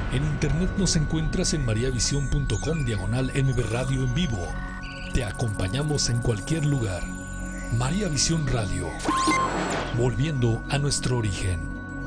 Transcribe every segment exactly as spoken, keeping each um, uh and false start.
En internet nos encuentras en mariavisión punto com diagonal M V Radio en vivo. Te acompañamos en cualquier lugar. María Visión Radio, volviendo a nuestro origen.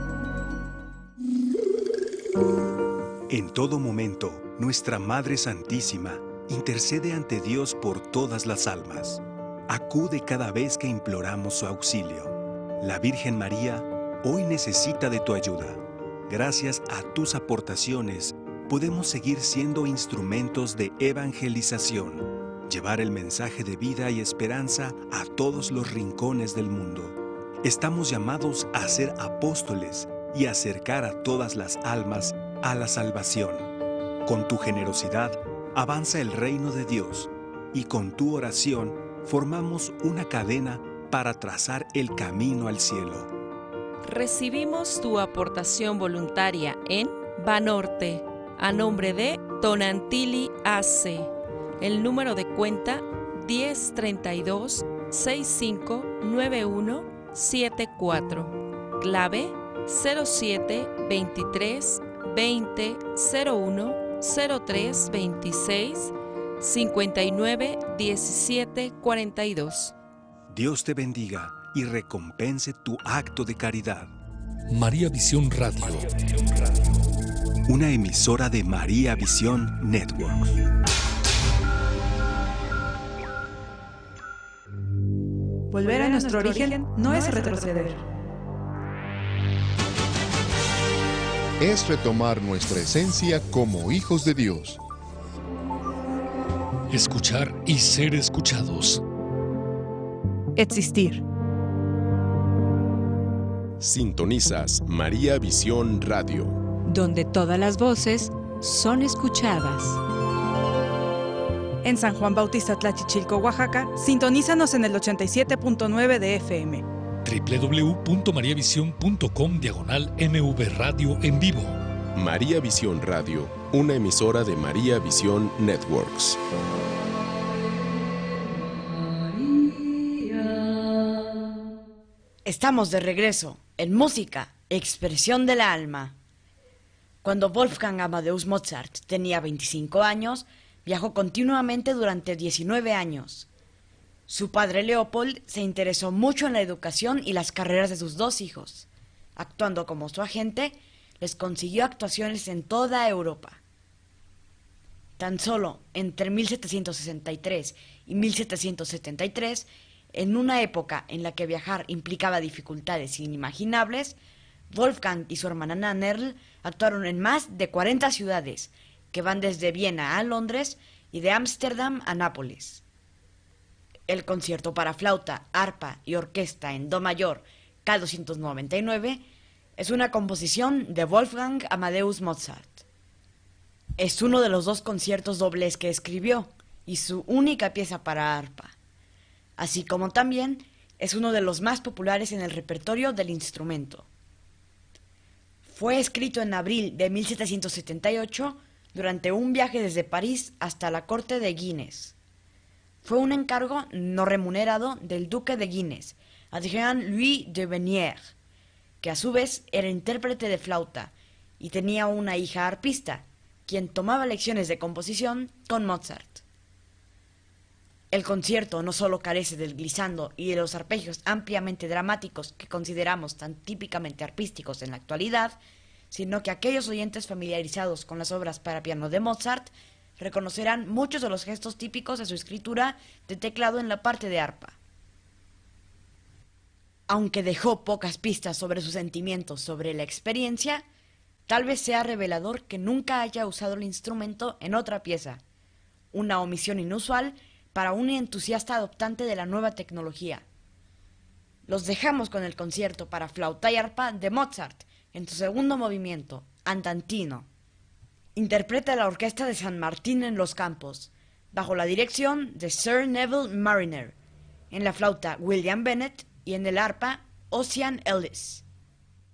En todo momento, nuestra Madre Santísima intercede ante Dios por todas las almas. Acude cada vez que imploramos su auxilio. La Virgen María hoy necesita de tu ayuda. Gracias a tus aportaciones, podemos seguir siendo instrumentos de evangelización, llevar el mensaje de vida y esperanza a todos los rincones del mundo. Estamos llamados a ser apóstoles y acercar a todas las almas a la salvación. Con tu generosidad, avanza el reino de Dios, y con tu oración, formamos una cadena para trazar el camino al cielo. Recibimos tu aportación voluntaria en Banorte, a nombre de Tonantili A C. El número de cuenta diez treinta y dos sesenta y cinco noventa y uno setenta y cuatro. Clave cero siete veintitrés veinte cero uno cero tres veintiséis cincuenta y nueve diecisiete cuarenta y dos. Dios te bendiga y recompense tu acto de caridad. María Visión Radio, una emisora de María Visión Network. Volver a nuestro origen no es retroceder. Es retomar nuestra esencia como hijos de Dios. escuchar y ser escuchados. Existir. Sintonizas María Visión Radio, donde todas las voces son escuchadas. En San Juan Bautista Tlachichilco, Oaxaca, sintonízanos en el ochenta y siete punto nueve de F M. doble u doble u doble u punto mariavisión punto com diagonal M V Radio en vivo. María Visión Radio, una emisora de María Visión Networks. Estamos de regreso en música, expresión de la alma. Cuando Wolfgang Amadeus Mozart tenía veinticinco años, viajó continuamente durante diecinueve años. Su padre Leopold se interesó mucho en la educación y las carreras de sus dos hijos. Actuando como su agente, les consiguió actuaciones en toda Europa. Tan solo entre mil setecientos sesenta y tres y mil setecientos setenta y tres, en una época en la que viajar implicaba dificultades inimaginables, Wolfgang y su hermana Nannerl actuaron en más de cuarenta ciudades, que van desde Viena a Londres y de Ámsterdam a Nápoles. El concierto para flauta, arpa y orquesta en do mayor K doscientos noventa y nueve es una composición de Wolfgang Amadeus Mozart. Es uno de los dos conciertos dobles que escribió y su única pieza para arpa, así como también es uno de los más populares en el repertorio del instrumento. Fue escrito en abril de mil setecientos setenta y ocho durante un viaje desde París hasta la corte de Guinness. Fue un encargo no remunerado del duque de Guinness, Adrien-Louis de Benières, que a su vez era intérprete de flauta y tenía una hija arpista, quien tomaba lecciones de composición con Mozart. El concierto no solo carece del glissando y de los arpegios ampliamente dramáticos que consideramos tan típicamente arpísticos en la actualidad, sino que aquellos oyentes familiarizados con las obras para piano de Mozart reconocerán muchos de los gestos típicos de su escritura de teclado en la parte de arpa. Aunque dejó pocas pistas sobre sus sentimientos sobre la experiencia, tal vez sea revelador que nunca haya usado el instrumento en otra pieza, una omisión inusual para un entusiasta adoptante de la nueva tecnología. Los dejamos con el concierto para flauta y arpa de Mozart, en su segundo movimiento, Andantino. Interpreta la orquesta de San Martín en los Campos, bajo la dirección de Sir Neville Marriner, en la flauta William Bennett y en el arpa Ossian Ellis.